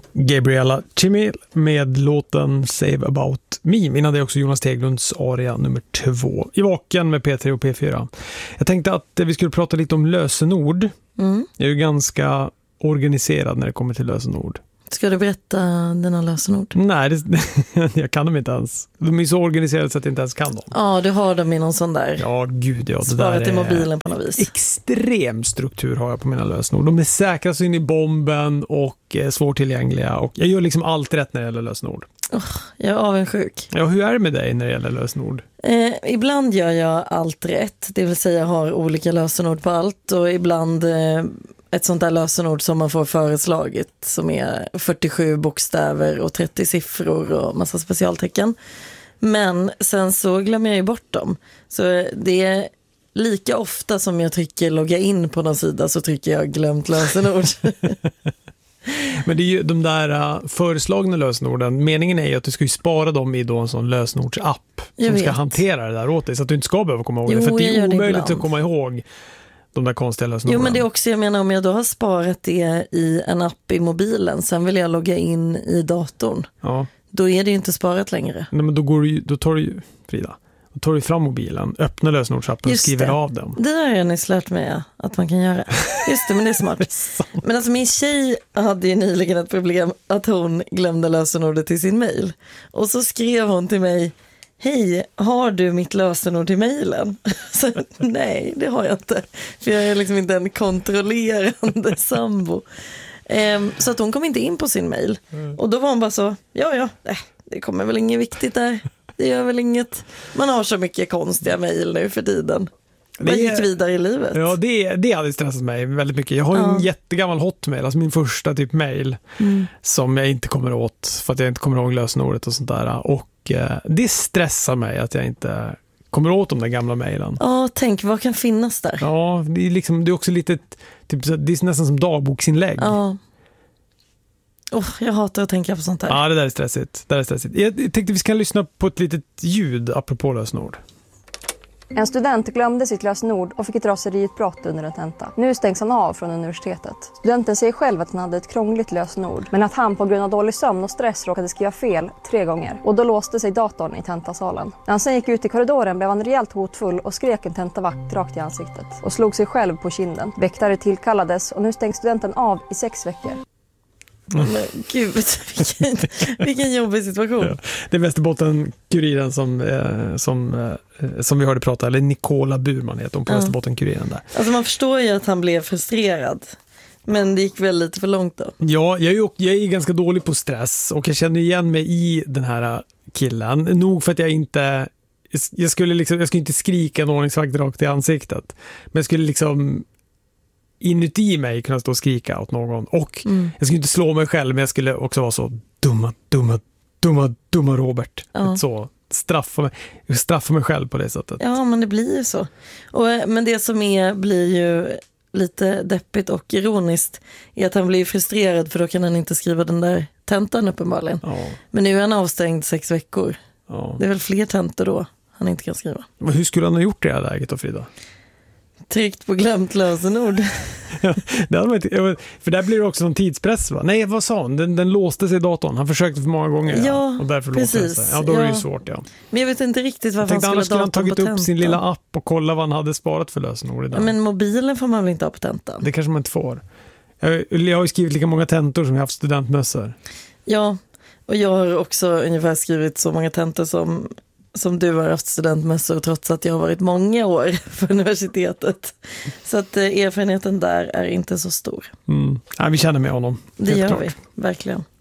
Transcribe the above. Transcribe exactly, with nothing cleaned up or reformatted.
Gabriella Chimil med låten Save About Me. Innan det är också Jonas Teglunds aria nummer två i Vaken med P tre och P fyra. Jag tänkte att vi skulle prata lite om lösenord. Mm. Jag är ju ganska organiserad när det kommer till lösenord. Ska du berätta dina lösenord? Nej, det, jag kan dem inte ens. De är så organiserade så att jag inte ens kan dem. Ja, du har dem i någon sån där. Ja, gud ja. Det sparat där i mobilen på något vis. Extrem struktur har jag på mina lösenord. De är säkra så in i bomben och eh, svårtillgängliga. Och jag gör liksom allt rätt när det gäller lösenord. Oh, jag är avundsjuk. Ja, hur är det med dig när det gäller lösenord? Eh, ibland gör jag allt rätt. Det vill säga jag har olika lösenord på allt. Och ibland... Eh, ett sånt där lösenord som man får föreslaget som är fyrtiosju bokstäver och trettio siffror och massa specialtecken. Men sen så glömmer jag ju bort dem. Så det är lika ofta som jag trycker logga in på någon sida så trycker jag glömt lösenord. Men det är ju de där uh, föreslagna lösenorden. Meningen är ju att du ska ju spara dem i då en sån lösenordsapp som jag ska vet. hantera det där åt dig så att du inte ska behöva komma ihåg jo, det. För det är omöjligt det att komma ihåg de där konstiga lösenorden. Jo, men det är också, jag menar, om jag då har sparat det i en app i mobilen, sen vill jag logga in i datorn. Ja. Då är det ju inte sparat längre. Nej, men då, går du, då tar du ju, Frida, då tar du fram mobilen, öppnar lösenordsappen och skriver det. av dem. Det där har jag nyss lärt mig att man kan göra. Just det, men det är smart. det är men alltså min tjej hade ju nyligen ett problem att hon glömde lösenordet till sin mejl. Och så skrev hon till mig: hej, har du mitt lösenord till mejlen? Så nej, det har jag inte. För jag är liksom inte en kontrollerande sambo. Ehm, så att hon kom inte in på sin mejl. Mm. Och då var hon bara så, ja ja, äh, det kommer väl inget viktigt där. Det gör väl inget. Man har så mycket konstiga mejl nu för tiden. Det gick vidare i livet. Ja, det, det hade stressat mig väldigt mycket. Jag har ja. en jättegammal hotmail, alltså min första typ mejl mm. som jag inte kommer åt för att jag inte kommer ihåg lösenordet och sånt där. Och eh, det stressar mig att jag inte kommer åt de där gamla mejlen. Ja, tänk, vad kan finnas där? Ja, det är, liksom, det är också lite, typ, det är nästan som dagboksinlägg. Ja. Oh, jag hatar att tänka på sånt här. Ja, det där är stressigt. Det där är stressigt. Jag tänkte vi ska lyssna på ett litet ljud apropå lösenord. En student glömde sitt lösenord och fick ett raseriutbrott under en tenta. Nu stängs han av från universitetet. Studenten säger själv att han hade ett krångligt lösenord, men att han på grund av dålig sömn och stress råkade skriva fel tre gånger. Och då låste sig datorn i tentasalen. När han sen gick ut i korridoren blev han rejält hotfull och skrek en tentavakt rakt i ansiktet. Och slog sig själv på kinden. Väktare tillkallades och nu stängs studenten av i sex veckor. Men gud, vilken, vilken jobbig situation. Ja, det är Västerbotten-kuriren som, eh, som, eh, som vi hörde prata, eller Nicola Burman heter hon på ja. Västerbotten-kuriren där. Alltså man förstår ju att han blev frustrerad, men det gick väl lite för långt då. Ja, jag är, ju, jag är ganska dålig på stress och jag känner igen mig i den här killen. Nog för att jag inte, jag skulle, liksom, jag skulle inte skrika en ordningsvakt rakt i ansiktet, men jag skulle liksom inuti mig kunna stå och skrika åt någon. Och mm. jag skulle inte slå mig själv, men jag skulle också vara så dumma, dumma, dumma, dumma Robert. Ja. Så straffa mig, straffa mig själv på det sättet. Ja, men det blir ju så. Och, men det som är, blir ju lite deppigt och ironiskt är att han blir frustrerad för då kan han inte skriva den där tentan uppenbarligen. Ja. Men nu är han avstängd sex veckor. Ja. Det är väl fler tentor då han inte kan skriva. Men hur skulle han ha gjort det här läget då, Frida? Tryckt på glömt lösenord. Ja, det hade man inte, för där blir det också någon tidspress, va? Nej, vad sa han? Den, den låste sig i datorn. Han försökte för många gånger. Ja, ja. Och därför precis. Låste sig. Ja, då ja. är det ju svårt, ja. Men jag vet inte riktigt varför han skulle, skulle han tagit upp tentan. sin lilla app och kolla vad han hade sparat för lösenord. Ja, men mobilen får man väl inte ha på tentan? Det kanske man inte får. Jag, jag har ju skrivit lika många tentor som jag har haft studentmössor. Ja, och jag har också ungefär skrivit så många tentor som... som du har haft studentmässor trots att jag har varit många år för universitetet. Så att eh, erfarenheten där är inte så stor. Mm. Ja, vi känner med honom. Det gör klart. vi, verkligen.